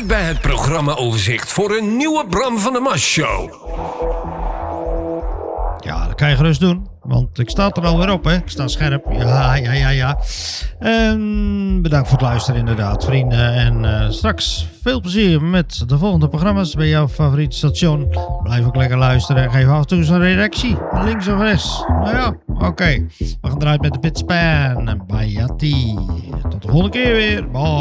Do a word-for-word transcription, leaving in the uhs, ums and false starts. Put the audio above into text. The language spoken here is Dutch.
Kijk bij het programmaoverzicht voor een nieuwe Bram van der Mas show. Ja, dat kan je gerust doen. Want ik sta er alweer op, hè. Ik sta scherp. Ja, ja, ja, ja. En bedankt voor het luisteren inderdaad, vrienden. En uh, straks veel plezier met de volgende programma's bij jouw favoriete station. Blijf ook lekker luisteren en geef af en toe eens een reactie. Links of rechts. Nou ja, oké. Okay. We gaan eruit met de Bitspan en Bayati. Tot de volgende keer weer. Bye.